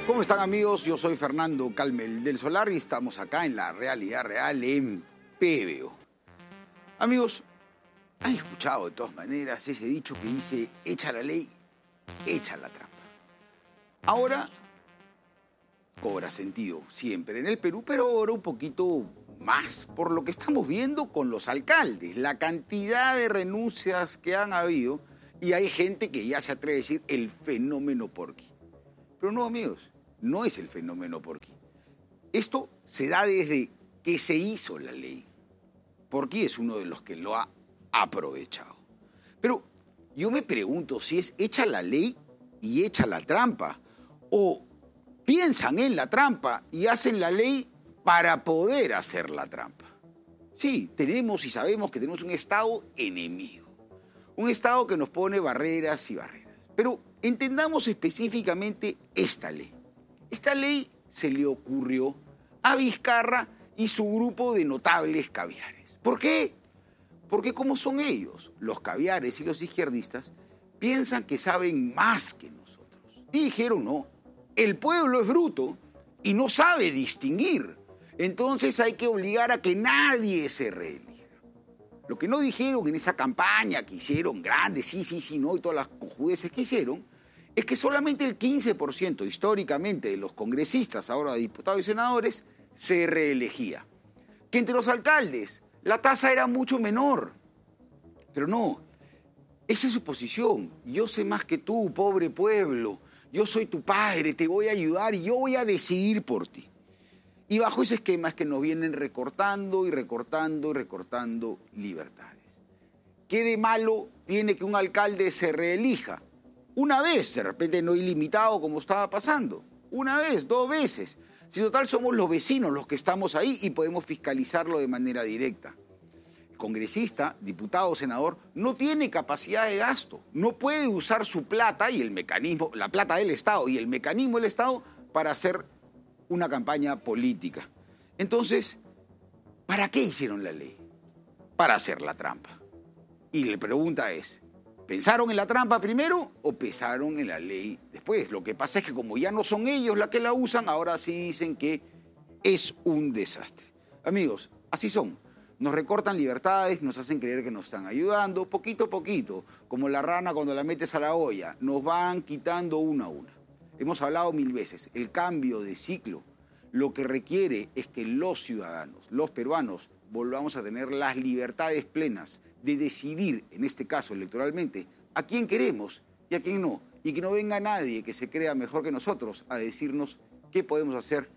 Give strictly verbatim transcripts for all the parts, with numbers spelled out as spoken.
¿Cómo están, amigos? Yo soy Fernando Calmel del Solar y estamos acá en La Realidad Real en P B O. Amigos, han escuchado de todas maneras ese dicho que dice: echa la ley, echa la trampa. Ahora cobra sentido siempre en el Perú, pero ahora un poquito más por lo que estamos viendo con los alcaldes, la cantidad de renuncias que han habido, y hay gente que ya se atreve a decir el fenómeno Porky. Pero no, amigos, no es el fenómeno Porky. Esto se da desde que se hizo la ley. Porky es uno de los que lo ha aprovechado. Pero yo me pregunto si es echa la ley y echa la trampa, o piensan en la trampa y hacen la ley para poder hacer la trampa. Sí, tenemos y sabemos que tenemos un Estado enemigo, un Estado que nos pone barreras y barreras. Pero entendamos específicamente esta ley. Esta ley se le ocurrió a Vizcarra y su grupo de notables caviares. ¿Por qué? Porque como son ellos, los caviares y los izquierdistas, piensan que saben más que nosotros. Y dijeron: no, el pueblo es bruto y no sabe distinguir. Entonces hay que obligar a que nadie se reelija. Lo que no dijeron en esa campaña que hicieron grande, sí, sí, sí, no, y todas las cojudeces que hicieron, es que solamente el quince por ciento históricamente de los congresistas, ahora diputados y senadores, se reelegía. Que entre los alcaldes la tasa era mucho menor. Pero no, esa es su posición. Yo sé más que tú, pobre pueblo. Yo soy tu padre, te voy a ayudar y yo voy a decidir por ti. Y bajo ese esquema es que nos vienen recortando y recortando y recortando libertades. ¿Qué de malo tiene que un alcalde se reelija? Una vez, de repente no ilimitado como estaba pasando. Una vez, dos veces. Si total somos los vecinos los que estamos ahí y podemos fiscalizarlo de manera directa. El congresista, diputado o senador no tiene capacidad de gasto. No puede usar su plata y el mecanismo, la plata del Estado y el mecanismo del Estado para hacer una campaña política. Entonces, ¿para qué hicieron la ley? Para hacer la trampa. Y la pregunta es: ¿pensaron en la trampa primero o pensaron en la ley después? Lo que pasa es que como ya no son ellos los que la usan, ahora sí dicen que es un desastre. Amigos, así son. Nos recortan libertades, nos hacen creer que nos están ayudando, poquito a poquito, como la rana cuando la metes a la olla, nos van quitando una a una. Hemos hablado mil veces, el cambio de ciclo lo que requiere es que los ciudadanos, los peruanos, volvamos a tener las libertades plenas de decidir, en este caso electoralmente, a quién queremos y a quién no. Y que no venga nadie que se crea mejor que nosotros a decirnos qué podemos hacer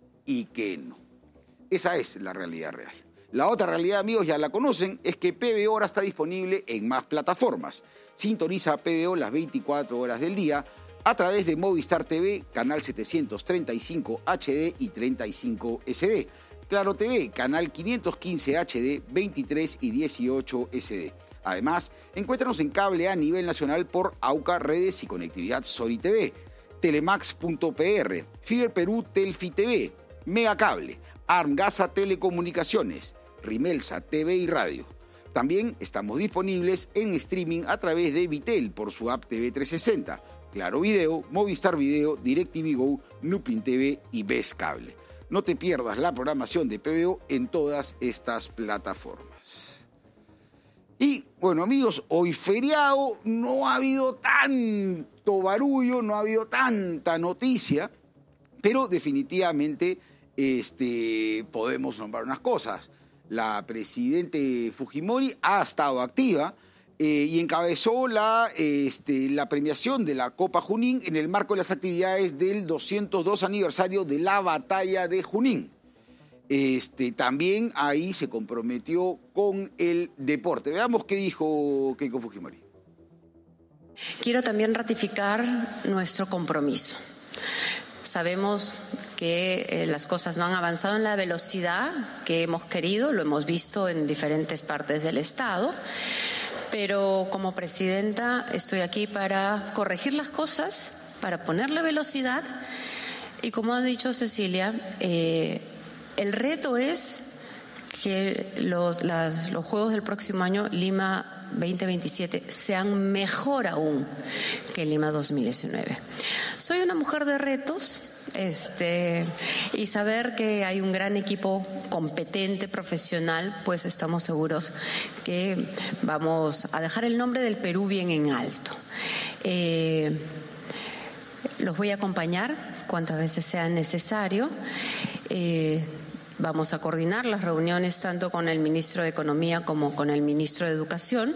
y qué no. Esa es la realidad real. La otra realidad, amigos, ya la conocen, es que P B O ahora está disponible en más plataformas. Sintoniza P B O las veinticuatro horas del día a través de Movistar T V, canal setecientos treinta y cinco H D y treinta y cinco S D. Claro T V, canal quinientos quince H D, veintitrés y dieciocho S D. Además, encuéntranos en cable a nivel nacional por AUCA Redes y Conectividad Sori T V, Telemax punto P R, Fiber Perú Telfi T V, Megacable, Armgasa Telecomunicaciones, Rimelsa T V y Radio. También estamos disponibles en streaming a través de Vitel por su app T V trescientos sesenta, Claro Video, Movistar Video, DirecTV Go, Nupin T V y Ves Cable. No te pierdas la programación de P B O en todas estas plataformas. Y bueno, amigos, hoy feriado, no ha habido tanto barullo, no ha habido tanta noticia, pero definitivamente este, podemos nombrar unas cosas. La presidente Fujimori ha estado activa eh, y encabezó la, este, la premiación de la Copa Junín en el marco de las actividades del doscientos dos aniversario de la Batalla de Junín. Este, también ahí se comprometió con el deporte. Veamos qué dijo Keiko Fujimori. Quiero también ratificar nuestro compromiso. Sabemos que eh, las cosas no han avanzado en la velocidad que hemos querido, lo hemos visto en diferentes partes del Estado, pero como presidenta estoy aquí para corregir las cosas, para ponerle velocidad y, como ha dicho Cecilia, eh, el reto es que los, las, los Juegos del próximo año, Lima veinte veintisiete, sean mejor aún que Lima dos mil diecinueve. Soy una mujer de retos, este, y saber que hay un gran equipo competente, profesional, pues estamos seguros que vamos a dejar el nombre del Perú bien en alto. Eh, los voy a acompañar cuantas veces sea necesario. Eh, Vamos a coordinar las reuniones tanto con el ministro de Economía como con el ministro de Educación.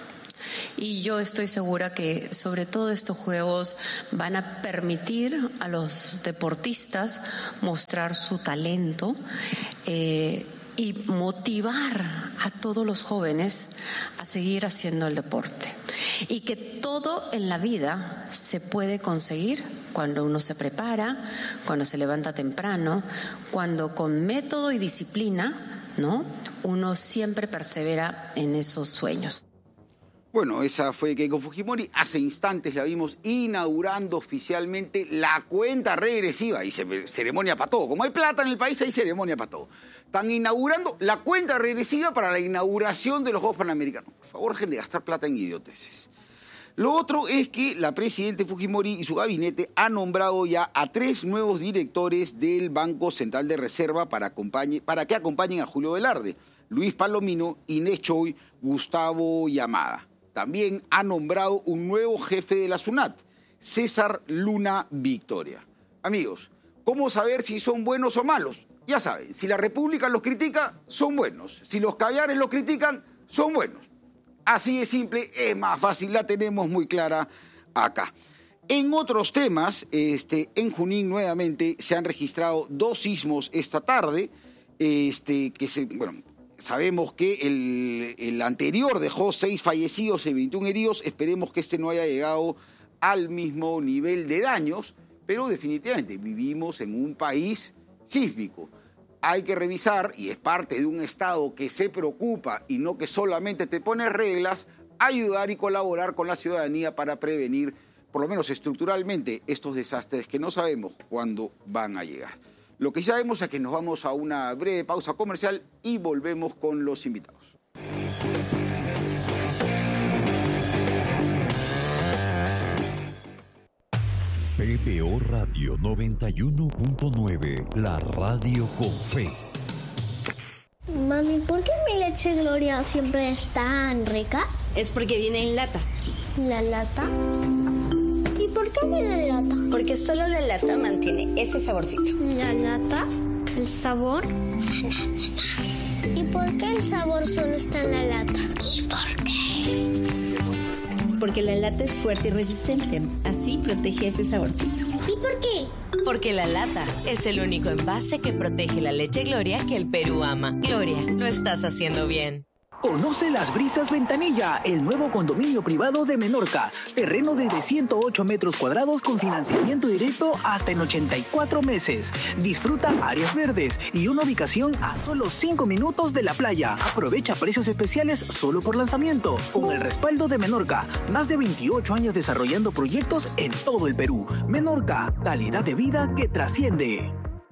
Y yo estoy segura que sobre todo estos juegos van a permitir a los deportistas mostrar su talento eh, y motivar a todos los jóvenes a seguir haciendo el deporte. Y que todo en la vida se puede conseguir cuando uno se prepara, cuando se levanta temprano, cuando con método y disciplina, ¿no?, uno siempre persevera en esos sueños. Bueno, esa fue Keiko Fujimori. Hace instantes la vimos inaugurando oficialmente la cuenta regresiva. Y ceremonia para todo. Como hay plata en el país, hay ceremonia para todo. Están inaugurando la cuenta regresiva para la inauguración de los Juegos Panamericanos. Por favor, dejen de gastar plata en idioteces. Lo otro es que la presidenta Fujimori y su gabinete han nombrado ya a tres nuevos directores del Banco Central de Reserva para, acompañe, para que acompañen a Julio Velarde: Luis Palomino, Inés Choi, Gustavo Yamada. También ha nombrado un nuevo jefe de la SUNAT, César Luna Victoria. Amigos, ¿cómo saber si son buenos o malos? Ya saben, si la República los critica, son buenos. Si los caviares los critican, son buenos. Así de simple, es más fácil, la tenemos muy clara acá. En otros temas, este, en Junín nuevamente se han registrado dos sismos esta tarde, este, que se, bueno, sabemos que el, el anterior dejó seis fallecidos y veintiún heridos. Esperemos que este no haya llegado al mismo nivel de daños, pero definitivamente vivimos en un país sísmico. Hay que revisar, y es parte de un Estado que se preocupa y no que solamente te pone reglas, ayudar y colaborar con la ciudadanía para prevenir, por lo menos estructuralmente, estos desastres que no sabemos cuándo van a llegar. Lo que sí sabemos es que nos vamos a una breve pausa comercial y volvemos con los invitados. P B O Radio noventa y uno punto nueve, la radio con fe. Mami, ¿por qué mi leche Gloria siempre es tan rica? Es porque viene en lata. ¿La lata? ¿Y por qué viene en lata? Porque solo la lata mantiene ese saborcito. ¿La lata? ¿El sabor? ¿Y por qué el sabor solo está en la lata? ¿Y por qué? Porque la lata es fuerte y resistente. Así protege ese saborcito. ¿Y por qué? Porque la lata es el único envase que protege la leche Gloria que el Perú ama. Gloria, lo estás haciendo bien. Conoce Las Brisas Ventanilla, el nuevo condominio privado de Menorca. Terreno desde ciento ocho metros cuadrados con financiamiento directo hasta en ochenta y cuatro meses. Disfruta áreas verdes y una ubicación a solo cinco minutos de la playa. Aprovecha precios especiales solo por lanzamiento. Con el respaldo de Menorca, más de veintiocho años desarrollando proyectos en todo el Perú. Menorca, calidad de vida que trasciende.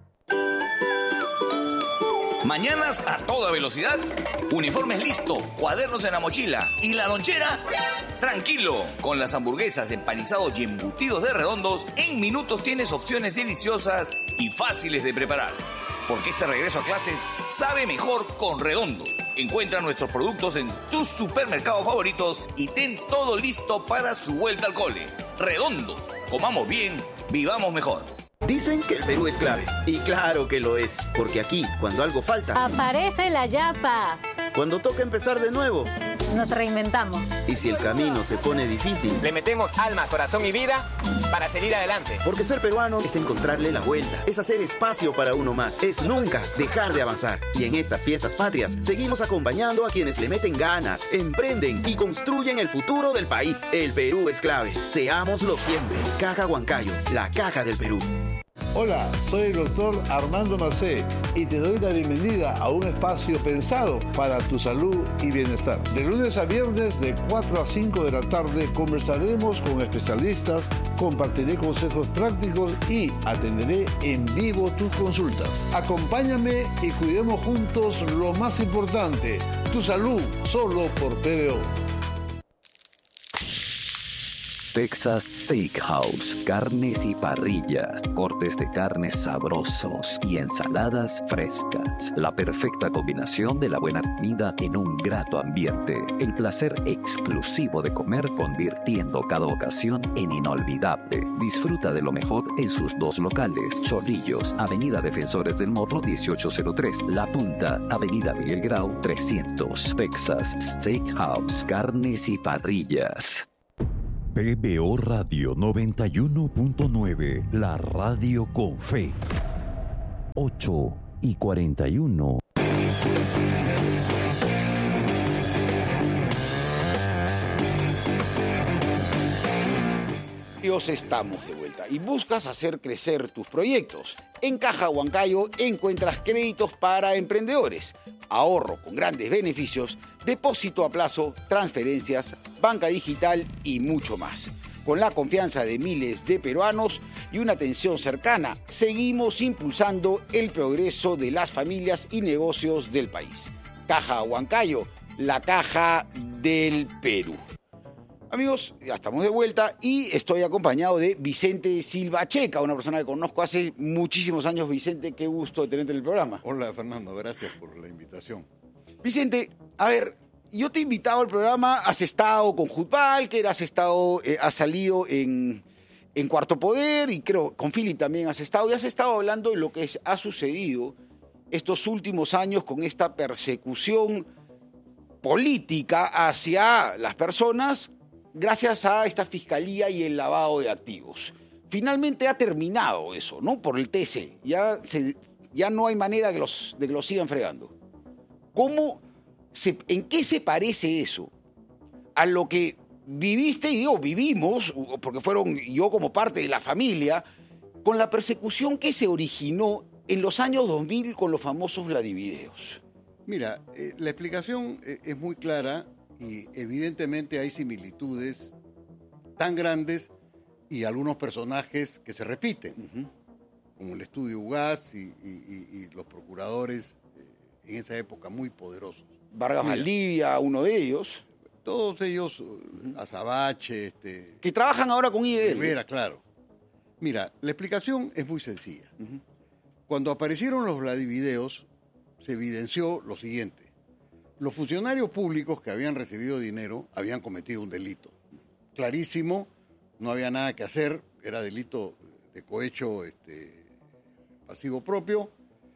Mañanas a toda velocidad, uniformes listos, cuadernos en la mochila y la lonchera. Tranquilo, con las hamburguesas, empanizados y embutidos de Redondos, en minutos tienes opciones deliciosas y fáciles de preparar. Porque este regreso a clases sabe mejor con Redondos. Encuentra nuestros productos en tus supermercados favoritos y ten todo listo para su vuelta al cole. Redondos, comamos bien, vivamos mejor. Dicen que el Perú es clave. Y claro que lo es, porque aquí, cuando algo falta, aparece la yapa. Cuando toca empezar de nuevo, nos reinventamos. Y si el camino se pone difícil, le metemos alma, corazón y vida para seguir adelante. Porque ser peruano es encontrarle la vuelta, es hacer espacio para uno más, es nunca dejar de avanzar. Y en estas fiestas patrias, seguimos acompañando a quienes le meten ganas, emprenden y construyen el futuro del país. El Perú es clave. Seámoslo siempre. Caja Huancayo, la caja del Perú. Hola, soy el doctor Armando Macé y te doy la bienvenida a un espacio pensado para tu salud y bienestar. De lunes a viernes de cuatro a cinco de la tarde conversaremos con especialistas, compartiré consejos prácticos y atenderé en vivo tus consultas. Acompáñame y cuidemos juntos lo más importante, tu salud, solo por P B O. Texas Steakhouse, carnes y parrillas, cortes de carnes sabrosos y ensaladas frescas. La perfecta combinación de la buena comida en un grato ambiente. El placer exclusivo de comer convirtiendo cada ocasión en inolvidable. Disfruta de lo mejor en sus dos locales. Chorrillos, Avenida Defensores del Morro dieciocho cero tres. La Punta, Avenida Miguel Grau trescientos. Texas Steakhouse, carnes y parrillas. P B O Radio noventa y uno punto nueve, la radio con fe. ocho y cuarenta y uno. Dios, estamos de vuelta y buscas hacer crecer tus proyectos. En Caja Huancayo encuentras créditos para emprendedores, ahorro con grandes beneficios, depósito a plazo, transferencias, banca digital y mucho más. Con la confianza de miles de peruanos y una atención cercana, seguimos impulsando el progreso de las familias y negocios del país. Caja Huancayo, la caja del Perú. Amigos, ya estamos de vuelta y estoy acompañado de Vicente Silva Checa, una persona que conozco hace muchísimos años. Vicente, qué gusto tenerte en el programa. Hola, Fernando, gracias por la invitación. Vicente, a ver, yo te he invitado al programa, has estado con Jutbal, que has estado, eh, has salido en, en Cuarto Poder y creo con Philip también has estado y has estado hablando de lo que es, ha sucedido estos últimos años con esta persecución política hacia las personas gracias a esta fiscalía y el lavado de activos. Finalmente ha terminado eso, ¿no? Por el T C. Ya, se, ya no hay manera de, los, de que los sigan fregando. ¿Cómo se, ¿En qué se parece eso a lo que viviste, y digo, vivimos, porque fueron yo como parte de la familia, con la persecución que se originó en los años dos mil con los famosos Vladivideos? Mira, eh, la explicación eh, es muy clara. Y evidentemente hay similitudes tan grandes y algunos personajes que se repiten, uh-huh. como el estudio Ugaz y, y, y los procuradores eh, en esa época muy poderosos. Vargas Mira, Valdivia, uno de ellos. Todos ellos, uh-huh. Azabache. Este, que trabajan ahora con I D L. Rivera, claro. Mira, la explicación es muy sencilla. Uh-huh. Cuando aparecieron los Vladivideos, se evidenció lo siguiente. Los funcionarios públicos que habían recibido dinero habían cometido un delito. Clarísimo, no había nada que hacer, era delito de cohecho este, pasivo propio,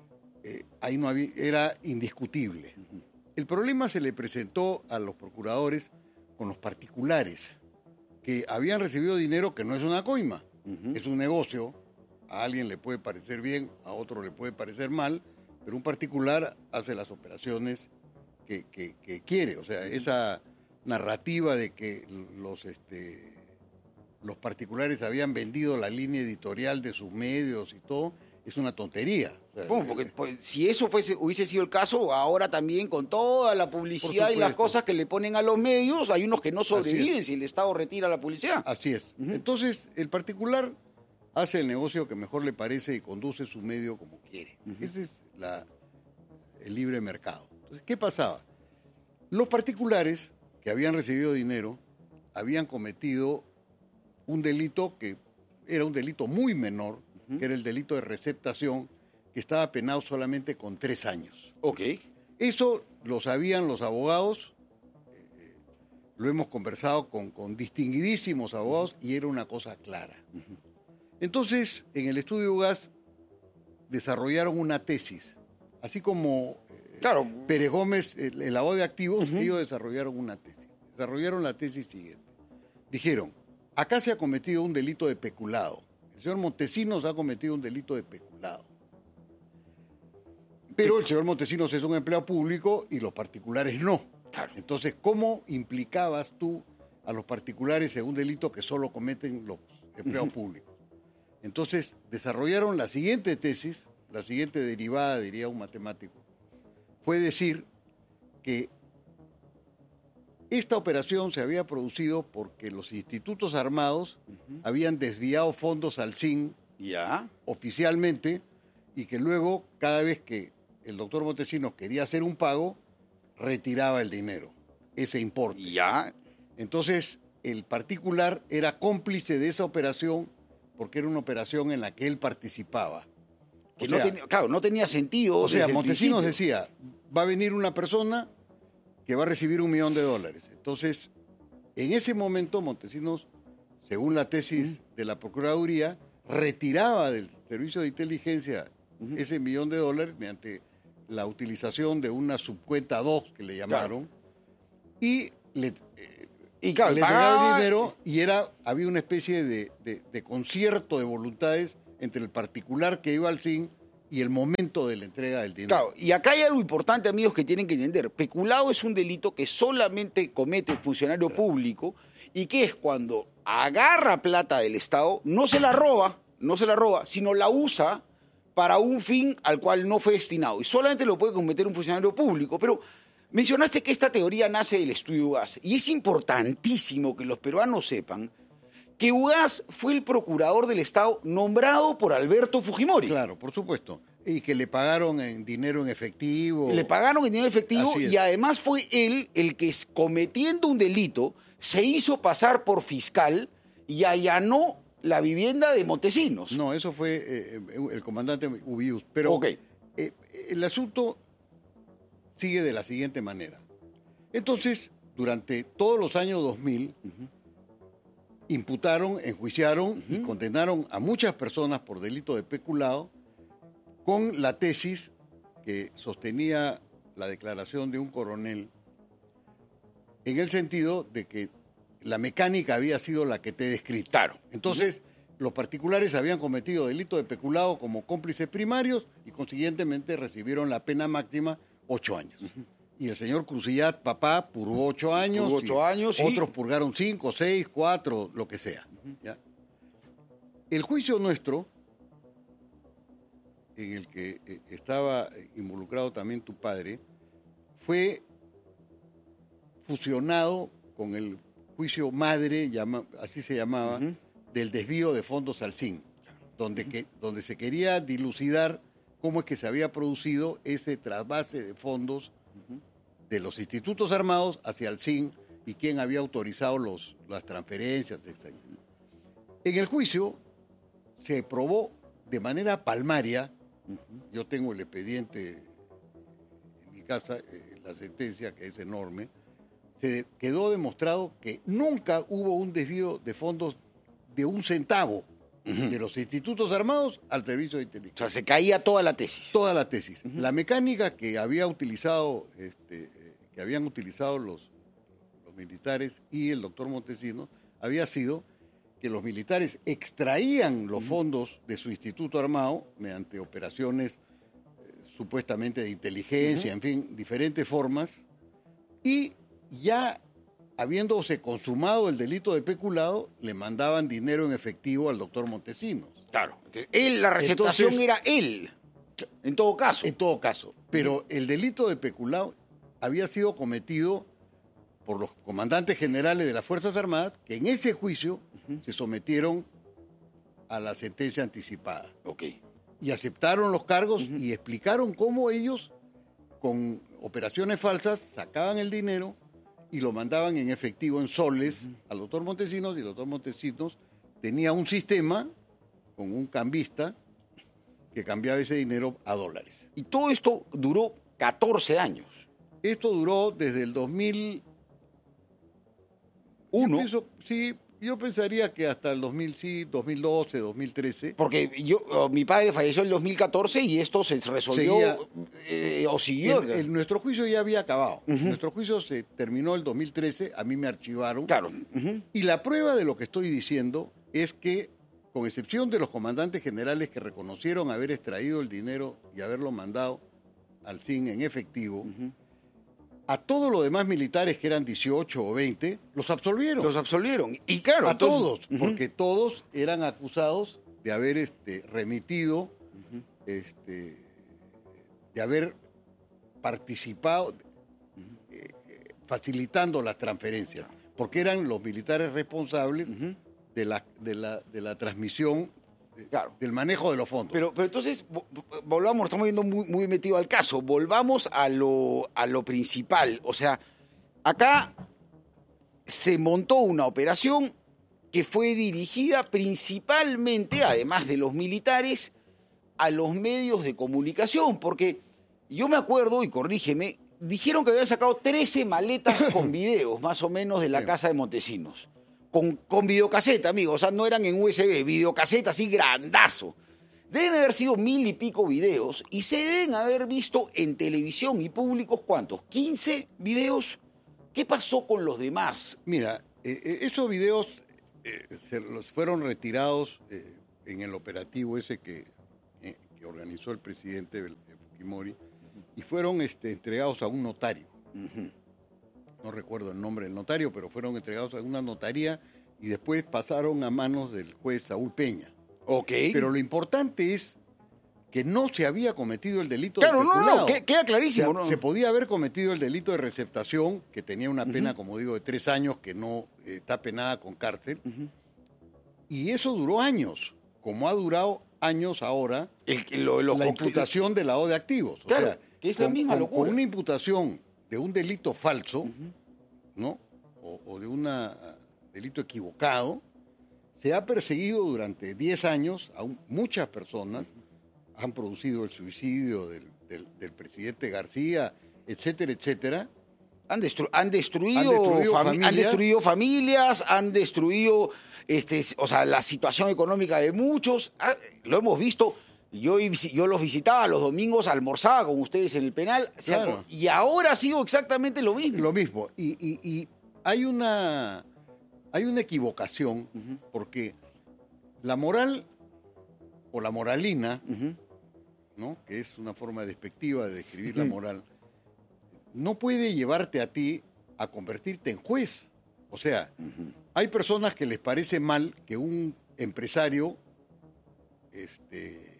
eh, ahí no había, era indiscutible. El problema se le presentó a los procuradores con los particulares que habían recibido dinero que no es una coima, uh-huh. es un negocio, a alguien le puede parecer bien, a otro le puede parecer mal, pero un particular hace las operaciones Que, que, que quiere, o sea, esa narrativa de que los, este, los particulares habían vendido la línea editorial de sus medios y todo, es una tontería. O sea, bueno, porque pues, si eso fuese, hubiese sido el caso, ahora también con toda la publicidad y las cosas que le ponen a los medios, hay unos que no sobreviven si el Estado retira la publicidad. Así es. Uh-huh. Entonces, el particular hace el negocio que mejor le parece y conduce su medio como quiere. Uh-huh. Ese es la, el libre mercado. Entonces, ¿qué pasaba? Los particulares que habían recibido dinero habían cometido un delito que era un delito muy menor, uh-huh. que era el delito de receptación, que estaba penado solamente con tres años. Ok. Eso lo sabían los abogados, eh, lo hemos conversado con, con distinguidísimos abogados y era una cosa clara. Uh-huh. Entonces, en el estudio Ugaz desarrollaron una tesis, así como Claro. Pérez Gómez, el, el lavado de activos, uh-huh. ellos desarrollaron una tesis. Desarrollaron la tesis siguiente. Dijeron, acá se ha cometido un delito de peculado. El señor Montesinos ha cometido un delito de peculado. Pero el señor Montesinos es un empleado público y los particulares no. Claro. Entonces, ¿cómo implicabas tú a los particulares en un delito que solo cometen los empleados uh-huh. públicos? Entonces desarrollaron la siguiente tesis, la siguiente derivada, diría un matemático, fue decir que esta operación se había producido porque los institutos armados uh-huh. habían desviado fondos al S I N ¿Ya? oficialmente y que luego cada vez que el doctor Montesinos quería hacer un pago, retiraba el dinero, ese importe. ¿Ya? Entonces el particular era cómplice de esa operación porque era una operación en la que él participaba. Que no tenía, claro, no tenía sentido. O sea, Montesinos decía, va a venir una persona que va a recibir un millón de dólares. Entonces, en ese momento, Montesinos, según la tesis uh-huh. de la Procuraduría, retiraba del servicio de inteligencia uh-huh. ese millón de dólares mediante la utilización de una subcuenta dos, que le llamaron, claro. y le... Y claro, le entregaba el dinero y era, había una especie de, de, de concierto de voluntades entre el particular que iba al S I N y el momento de la entrega del dinero. Claro, y acá hay algo importante, amigos, que tienen que entender. Peculado es un delito que solamente comete el funcionario claro. público y que es cuando agarra plata del Estado, no se la roba, no se la roba, sino la usa para un fin al cual no fue destinado. Y solamente lo puede cometer un funcionario público, pero... Mencionaste que esta teoría nace del estudio Ugaz y es importantísimo que los peruanos sepan que Ugaz fue el procurador del Estado nombrado por Alberto Fujimori. Claro, por supuesto. Y que le pagaron en dinero en efectivo. Le pagaron en dinero en efectivo y además fue él el que, cometiendo un delito, se hizo pasar por fiscal y allanó la vivienda de Montesinos. No, eso fue eh, el comandante Ubius. Pero okay. eh, el asunto... sigue de la siguiente manera. Entonces, durante todos los años dos mil, uh-huh. imputaron, enjuiciaron uh-huh. y condenaron a muchas personas por delito de peculado con la tesis que sostenía la declaración de un coronel en el sentido de que la mecánica había sido la que te he descrito. Claro. Entonces, uh-huh. los particulares habían cometido delito de peculado como cómplices primarios y consiguientemente recibieron la pena máxima ocho años. Uh-huh. Y el señor Crucillat, papá, purgó ocho años. Purgó ocho años. Otros sí. purgaron cinco, seis, cuatro, lo que sea. Uh-huh. ¿Ya? El juicio nuestro, en el que eh, estaba involucrado también tu padre, fue fusionado con el juicio madre, llama, así se llamaba, uh-huh. del desvío de fondos al S I N, donde, uh-huh. que, donde se quería dilucidar cómo es que se había producido ese trasvase de fondos uh-huh. de los institutos armados hacia el S I N y quién había autorizado los, las transferencias, etcétera. En el juicio se probó de manera palmaria, uh-huh. yo tengo el expediente en mi casa, eh, la sentencia que es enorme, se quedó demostrado que nunca hubo un desvío de fondos de un centavo de los institutos armados al servicio de inteligencia. O sea, se caía toda la tesis. Toda la tesis. Uh-huh. La mecánica que había utilizado, este, eh, que habían utilizado los, los militares y el doctor Montesinos, había sido que los militares extraían los uh-huh. fondos de su instituto armado mediante operaciones eh, supuestamente de inteligencia, uh-huh. en fin, diferentes formas, y ya habiéndose consumado el delito de peculado, le mandaban dinero en efectivo al doctor Montesinos. Claro. Él, la receptación Entonces, era él, en todo caso. En todo caso. Pero el delito de peculado había sido cometido por los comandantes generales de las Fuerzas Armadas, que en ese juicio uh-huh. se sometieron a la sentencia anticipada. Ok. Y aceptaron los cargos uh-huh. y explicaron cómo ellos, con operaciones falsas, sacaban el dinero y lo mandaban en efectivo, en soles, uh-huh. al doctor Montesinos, y el doctor Montesinos tenía un sistema con un cambista que cambiaba ese dinero a dólares. Y todo esto duró catorce años. Esto duró desde el dos mil uno. Yo pienso, sí, yo pensaría que hasta el dos mil, sí, dos mil doce, dos mil trece. Porque yo, mi padre falleció en el dos mil catorce y esto se resolvió Seguía, eh, o siguió. El, el, nuestro juicio ya había acabado. Uh-huh. Nuestro juicio se terminó el dos mil trece, a mí me archivaron. Claro. Uh-huh. Y la prueba de lo que estoy diciendo es que, con excepción de los comandantes generales que reconocieron haber extraído el dinero y haberlo mandado al S I N en efectivo, uh-huh. a todos los demás militares, que eran dieciocho o veinte, los absolvieron. Los absolvieron. Y claro, a entonces, todos, uh-huh. porque todos eran acusados de haber este, remitido, uh-huh. este, de haber participado, uh-huh. eh, facilitando las transferencias, porque eran los militares responsables uh-huh. de, la, de, la, de la transmisión, de, claro. del manejo de los fondos. Pero, pero entonces, volvamos, estamos yendo muy, muy metido al caso, volvamos a lo, a lo principal. O sea, acá se montó una operación que fue dirigida principalmente, además de los militares, a los medios de comunicación, porque yo me acuerdo, y corrígeme, dijeron que habían sacado trece maletas con videos, más o menos, de la sí. casa de Montesinos, con, con videocaseta, amigos, o sea, no eran en U S B, videocaseta así grandazo. Deben haber sido mil y pico videos, y se deben haber visto en televisión y públicos, ¿cuántos? ¿quince videos? ¿Qué pasó con los demás? Mira, eh, esos videos eh, se los fueron retirados eh, en el operativo ese que, eh, que organizó el presidente Fujimori y fueron este, entregados a un notario. Uh-huh. No recuerdo el nombre del notario, pero fueron entregados a una notaría y después pasaron a manos del juez Saúl Peña. Ok. Pero lo importante es que no se había cometido el delito claro, de peculado. no, no, no, queda clarísimo. O sea, ¿no? Se podía haber cometido el delito de receptación, que tenía una pena, uh-huh. como digo, de tres años, que no eh, está penada con cárcel. Uh-huh. Y eso duró años, como ha durado años ahora el, lo, lo, la lo, imputación de lavado de activos. Claro, o sea, que es con, la misma con, locura. Con una imputación de un delito falso, uh-huh. ¿no? O, o de un delito equivocado, se ha perseguido durante diez años a un, muchas personas, han producido el suicidio del, del, del presidente García, etcétera, etcétera. Han, destru han, destruido, han, destruido, fami familias. han destruido familias, han destruido este, o sea, la situación económica de muchos. Ah, lo hemos visto. Yo, yo los visitaba los domingos, almorzaba con ustedes en el penal. Claro. Y ahora ha sido exactamente lo mismo. Lo mismo. Y, y, y hay una, hay una equivocación, uh-huh. porque la moral o la moralina, uh-huh. ¿no? que es una forma despectiva de describir uh-huh. la moral, no puede llevarte a ti a convertirte en juez. O sea, uh-huh. hay personas que les parece mal que un empresario este,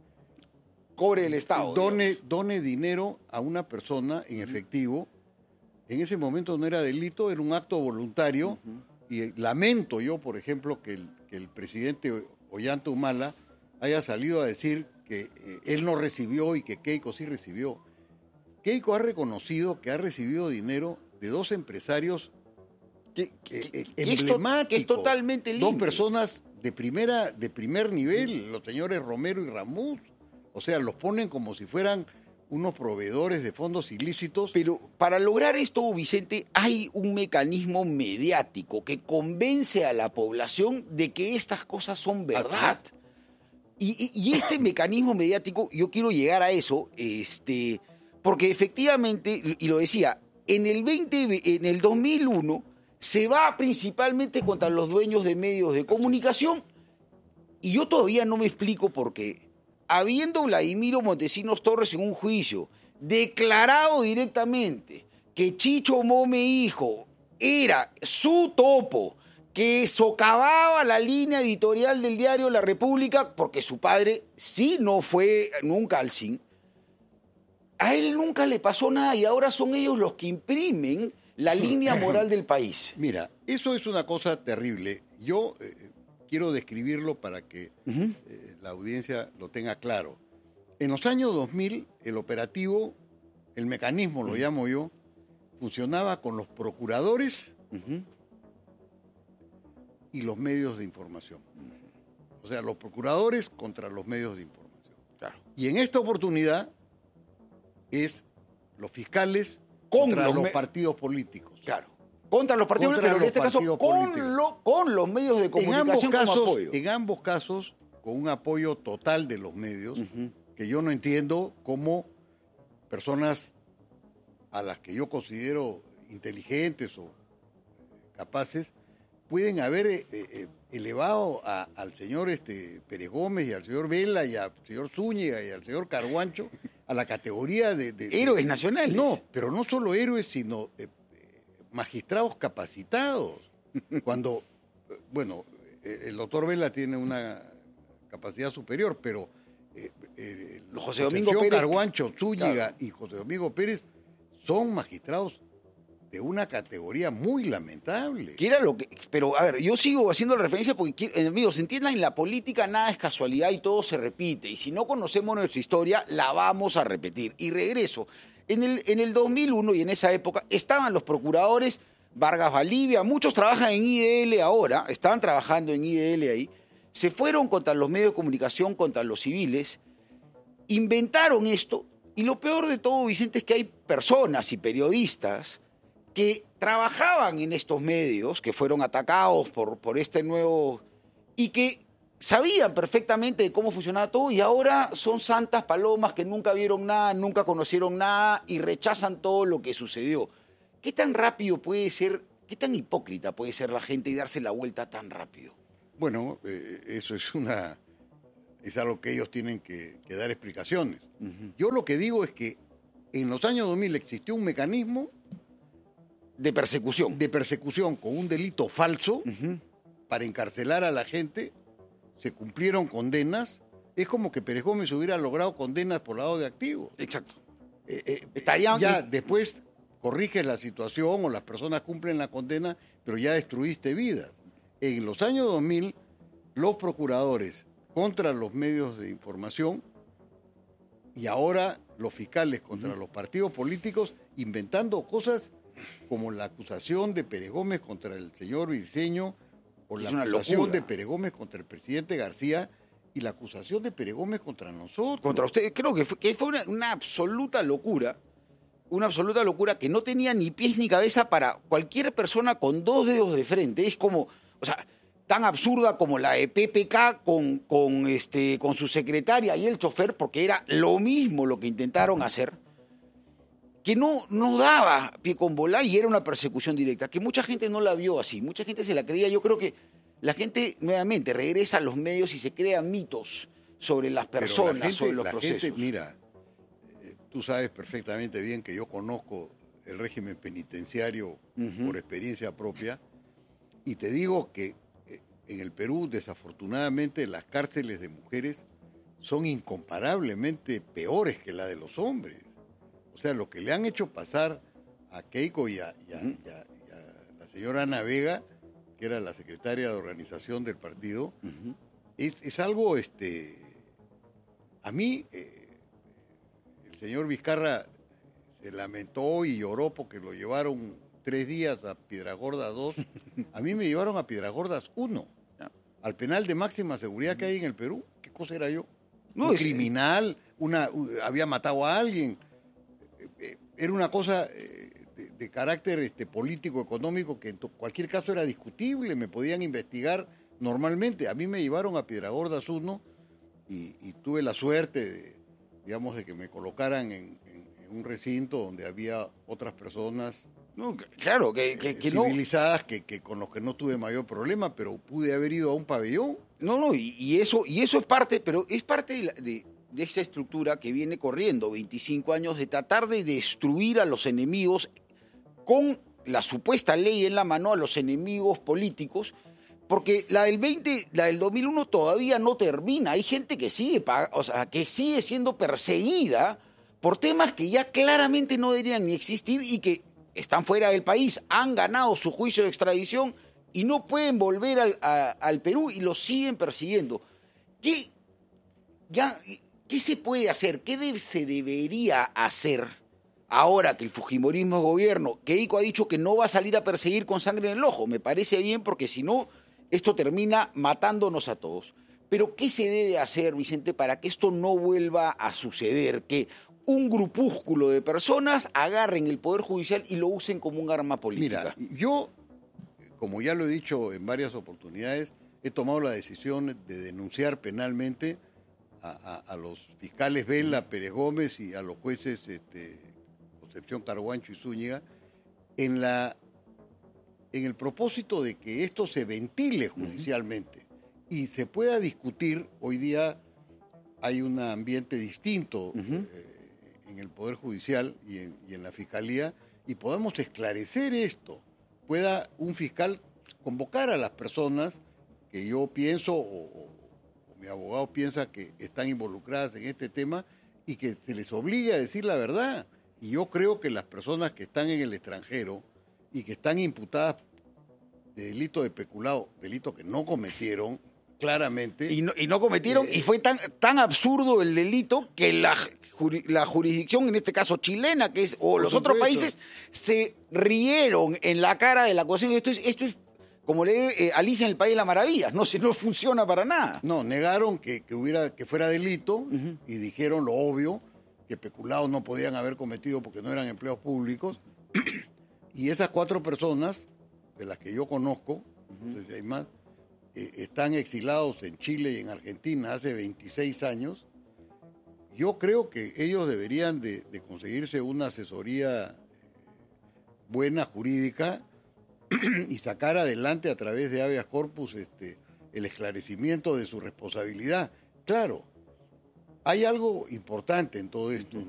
cobre el Estado. Done, done dinero a una persona en efectivo. Uh-huh. En ese momento no era delito, era un acto voluntario. Uh-huh. Y lamento yo, por ejemplo, que el, que el presidente Ollanta Humala haya salido a decir que eh, él no recibió y que Keiko sí recibió. Keiko ha reconocido que ha recibido dinero de dos empresarios que, eh, que, eh, que emblemáticos. Que es totalmente limpio. Dos personas de primera, de primer nivel, sí. los señores Romero y Ramuz. O sea, los ponen como si fueran unos proveedores de fondos ilícitos. Pero para lograr esto, Vicente, hay un mecanismo mediático que convence a la población de que estas cosas son verdad. Y, y, y este mecanismo mediático, yo quiero llegar a eso, este, porque efectivamente, y lo decía, en el, veinte, en el dos mil uno se va principalmente contra los dueños de medios de comunicación, y yo todavía no me explico por qué. Habiendo Vladimiro Montesinos Torres en un juicio declarado directamente que Chicho Mome hijo era su topo, que socavaba la línea editorial del diario La República, porque su padre sí no fue nunca al C I N, a él nunca le pasó nada y ahora son ellos los que imprimen la línea moral del país. Mira, eso es una cosa terrible. Yo eh, quiero describirlo para que uh-huh. eh, la audiencia lo tenga claro. En los años dos mil, el operativo, el mecanismo, lo uh-huh. llamo yo, funcionaba con los procuradores uh-huh. y los medios de información. Uh-huh. O sea, los procuradores contra los medios de información. Claro. Y en esta oportunidad es los fiscales con contra los, los partidos políticos. Claro. Contra los partidos políticos, pero en este caso con, lo, con los medios de comunicación en ambos como casos, apoyo. En ambos casos, con un apoyo total de los medios, uh-huh. que yo no entiendo cómo personas a las que yo considero inteligentes o capaces pueden haber eh, eh, elevado a, al señor este, Pérez Gómez y al señor Vela y al señor Zúñiga y al señor Carguancho a la categoría de... de héroes de, nacionales. No, pero no solo héroes, sino eh, magistrados capacitados. Cuando, bueno, el doctor Vela tiene una capacidad superior, pero eh, eh, José Domingo Pérez Carguancho, Zúñiga claro. y José Domingo Pérez son magistrados de una categoría muy lamentable. Que era lo que, pero a ver, yo sigo haciendo la referencia porque, amigos, entiendan, en la política nada es casualidad y todo se repite. Y si no conocemos nuestra historia, la vamos a repetir. Y regreso. En el, en el dos mil uno y en esa época estaban los procuradores Vargas Valdivia, muchos trabajan en I D L ahora, estaban trabajando en I D L ahí, se fueron contra los medios de comunicación, contra los civiles, inventaron esto, y lo peor de todo, Vicente, es que hay personas y periodistas que trabajaban en estos medios, que fueron atacados por, por este nuevo, y que sabían perfectamente de cómo funcionaba todo, y ahora son santas palomas que nunca vieron nada, nunca conocieron nada, y rechazan todo lo que sucedió. ¿Qué tan rápido puede ser, qué tan hipócrita puede ser la gente y darse la vuelta tan rápido? Bueno, eh, eso es una es algo que ellos tienen que, que dar explicaciones. Uh-huh. Yo lo que digo es que en los años dos mil existió un mecanismo de persecución. De persecución con un delito falso uh-huh. para encarcelar a la gente. Se cumplieron condenas. Es como que Pérez Gómez hubiera logrado condenas por lavado de activos. Exacto. Eh, eh, Estarían... Ya después corriges la situación o las personas cumplen la condena, pero ya destruiste vidas. En los años dos mil, los procuradores contra los medios de información y ahora los fiscales contra uh-huh. los partidos políticos, inventando cosas como la acusación de Pérez Gómez contra el señor Briceño, o la acusación locura. de Pérez Gómez contra el presidente García y la acusación de Pérez Gómez contra nosotros. Contra usted, creo que fue, que fue una, una absoluta locura, una absoluta locura que no tenía ni pies ni cabeza para cualquier persona con dos dedos de frente. Es como, o sea, tan absurda como la de P P K con, con, este, con su secretaria y el chofer, porque era lo mismo lo que intentaron hacer, que no, no daba pie con bola y era una persecución directa, que mucha gente no la vio así, mucha gente se la creía. Yo creo que la gente nuevamente regresa a los medios y se crea mitos sobre las personas, gente, sobre los la procesos. Gente, mira, eh, tú sabes perfectamente bien que yo conozco el régimen penitenciario uh-huh. por experiencia propia, y te digo que eh, en el Perú, desafortunadamente, las cárceles de mujeres son incomparablemente peores que las de los hombres. O sea, lo que le han hecho pasar a Keiko y a, y a, uh-huh. y a, y a la señora Ana Vega, que era la secretaria de organización del partido, uh-huh. es, es algo, este, a mí, eh, el señor Vizcarra se lamentó y lloró porque lo llevaron tres días a Piedragorda dos. A mí me llevaron a Piedragordas uno, al penal de máxima seguridad uh-huh. que hay en el Perú. ¿Qué cosa era yo? No, un es, criminal, una, había matado a alguien. Era una cosa de, de carácter este, político, económico, que en cualquier caso era discutible, me podían investigar normalmente. A mí me llevaron a Piedragordas uno y, y tuve la suerte, de, digamos, de que me colocaran en, en, en un recinto donde había otras personas no, claro, que, que, que civilizadas no. que, que con los que no tuve mayor problema, pero pude haber ido a un pabellón. No, no, y, y, eso, y eso es parte, pero es parte de... La, de... de esa estructura que viene corriendo veinticinco años de tratar de destruir a los enemigos con la supuesta ley en la mano, a los enemigos políticos, porque la del veinte, la del dos mil uno todavía no termina. Hay gente que sigue, o sea, que sigue siendo perseguida por temas que ya claramente no deberían ni existir y que están fuera del país, han ganado su juicio de extradición y no pueden volver al, a, al Perú y los siguen persiguiendo. ¿Qué, ya, ¿qué se puede hacer? ¿Qué de, se debería hacer ahora que el fujimorismo es gobierno? Keiko ha dicho que no va a salir a perseguir con sangre en el ojo. Me parece bien porque si no, esto termina matándonos a todos. Pero ¿qué se debe hacer, Vicente, para que esto no vuelva a suceder? Que un grupúsculo de personas agarren el Poder Judicial y lo usen como un arma política. Mira, yo, como ya lo he dicho en varias oportunidades, he tomado la decisión de denunciar penalmente a, a, a los fiscales Vela, Pérez Gómez y a los jueces este, Concepción Carguancho y Zúñiga en, la, en el propósito de que esto se ventile judicialmente uh-huh. y se pueda discutir. Hoy día hay un ambiente distinto uh-huh. eh, en el Poder Judicial y en, y en la Fiscalía, y podamos esclarecer esto. Pueda un fiscal convocar a las personas que yo pienso o, o mi abogado piensa que están involucradas en este tema y que se les obliga a decir la verdad. Y yo creo que las personas que están en el extranjero y que están imputadas de delito de peculado, delito que no cometieron, claramente... Y no, y no cometieron, eh, y fue tan, tan absurdo el delito que la, la jurisdicción, en este caso chilena, que es o los otros países, se rieron en la cara de la acusación. Esto es, esto es como leer eh, Alicia en el País de las Maravillas, no, se, no funciona para nada. No, negaron que, que, hubiera, que fuera delito uh-huh. y dijeron lo obvio, que peculados no podían haber cometido porque no eran empleados públicos. Y esas cuatro personas, de las que yo conozco, uh-huh. no sé si hay más, eh, están exilados en Chile y en Argentina hace veintiséis años. Yo creo que ellos deberían de, de conseguirse una asesoría buena, jurídica, y sacar adelante a través de habeas corpus este, el esclarecimiento de su responsabilidad. Claro, hay algo importante en todo esto.